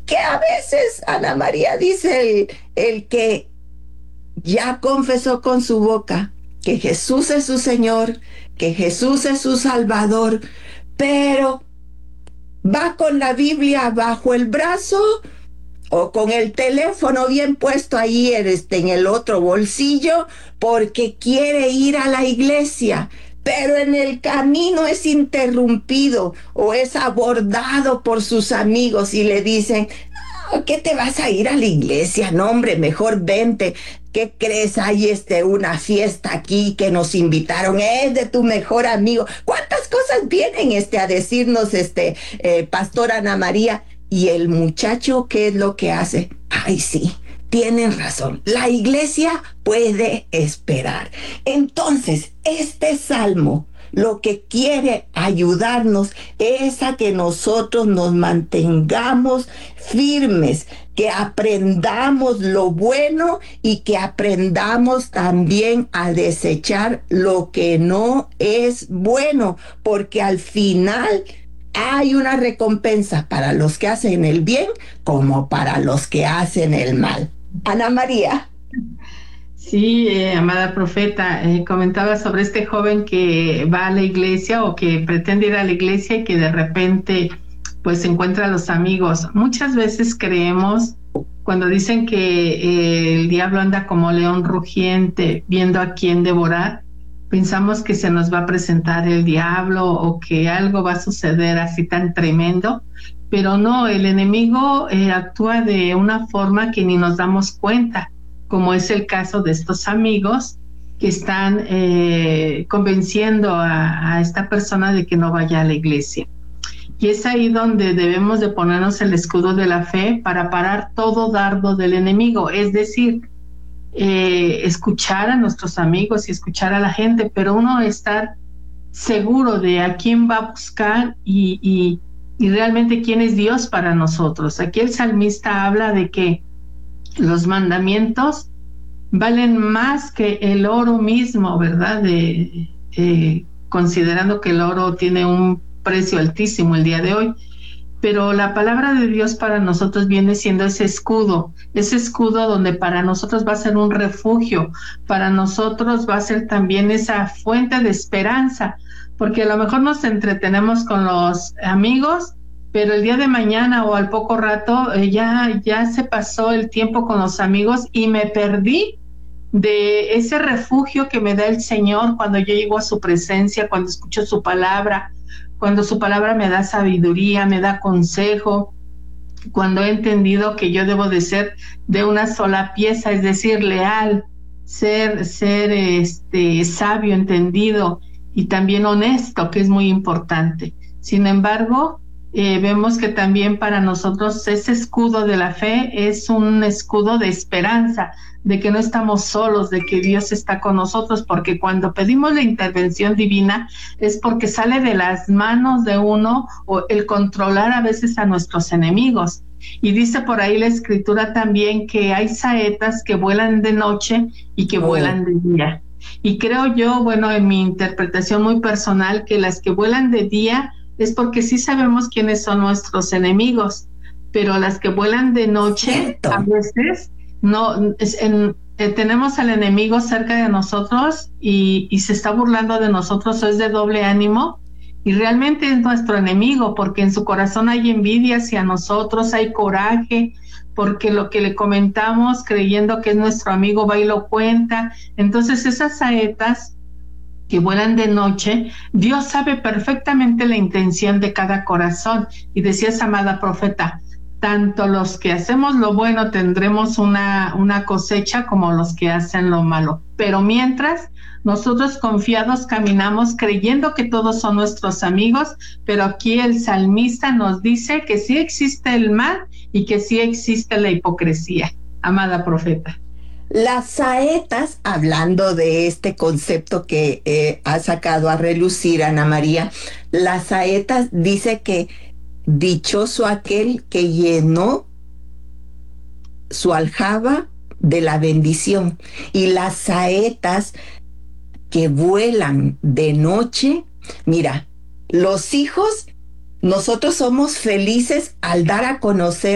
que a veces, Ana María, dice el que ya confesó con su boca que Jesús es su Señor, que Jesús es su Salvador, pero va con la Biblia bajo el brazo o con el teléfono bien puesto ahí en el otro bolsillo porque quiere ir a la iglesia, pero en el camino es interrumpido o es abordado por sus amigos y le dicen: ¿qué te vas a ir a la iglesia? No, hombre, mejor vente. ¿Qué crees? Hay una fiesta aquí que nos invitaron, es de tu mejor amigo. ¿Cuántas cosas vienen a decirnos Pastor Ana María? Y el muchacho, ¿qué es lo que hace? Ay, sí, tienen razón. La iglesia puede esperar. Entonces, este salmo lo que quiere ayudarnos es a que nosotros nos mantengamos firmes, que aprendamos lo bueno y que aprendamos también a desechar lo que no es bueno, porque al final hay una recompensa para los que hacen el bien como para los que hacen el mal. Ana María. Sí, amada profeta, comentaba sobre este joven que va a la iglesia o que pretende ir a la iglesia y que de repente pues encuentra a los amigos. Muchas veces creemos cuando dicen que el diablo anda como león rugiente viendo a quién devorar, pensamos que se nos va a presentar el diablo o que algo va a suceder así tan tremendo, pero no, el enemigo actúa de una forma que ni nos damos cuenta, como es el caso de estos amigos que están convenciendo a esta persona de que no vaya a la iglesia. Y es ahí donde debemos de ponernos el escudo de la fe para parar todo dardo del enemigo, es decir, escuchar a nuestros amigos y escuchar a la gente, pero uno estar seguro de a quién va a buscar y realmente quién es Dios para nosotros. Aquí el salmista habla de que los mandamientos valen más que el oro mismo, ¿verdad? Considerando que el oro tiene un precio altísimo el día de hoy, pero la palabra de Dios para nosotros viene siendo ese escudo donde para nosotros va a ser un refugio, para nosotros va a ser también esa fuente de esperanza, porque a lo mejor nos entretenemos con los amigos, pero el día de mañana o al poco rato ya se pasó el tiempo con los amigos y me perdí de ese refugio que me da el Señor cuando yo llego a su presencia, cuando escucho su palabra, cuando su palabra me da sabiduría, me da consejo, cuando he entendido que yo debo de ser de una sola pieza, es decir, leal, ser sabio, entendido y también honesto, que es muy importante. Sin embargo, vemos que también para nosotros ese escudo de la fe es un escudo de esperanza, de que no estamos solos, de que Dios está con nosotros, porque cuando pedimos la intervención divina es porque sale de las manos de uno o el controlar a veces a nuestros enemigos. Y dice por ahí la escritura también que hay saetas que vuelan de noche y que vuelan de día. Y creo yo, bueno, en mi interpretación muy personal, que las que vuelan de día es porque sí sabemos quiénes son nuestros enemigos, pero las que vuelan de noche, Cierto. a veces no tenemos al enemigo cerca de nosotros y se está burlando de nosotros, o es de doble ánimo, y realmente es nuestro enemigo, porque en su corazón hay envidia hacia nosotros, hay coraje, porque lo que le comentamos creyendo que es nuestro amigo va y lo cuenta. Entonces esas saetas que vuelan de noche, Dios sabe perfectamente la intención de cada corazón. Y decías, amada profeta, tanto los que hacemos lo bueno tendremos una cosecha como los que hacen lo malo. Pero mientras, nosotros confiados caminamos creyendo que todos son nuestros amigos, pero aquí el salmista nos dice que sí existe el mal y que sí existe la hipocresía, amada profeta. Las saetas, hablando de este concepto que ha sacado a relucir Ana María, las saetas dice que dichoso aquel que llenó su aljaba de la bendición. Y las saetas que vuelan de noche, mira, los hijos, nosotros somos felices al dar a conocer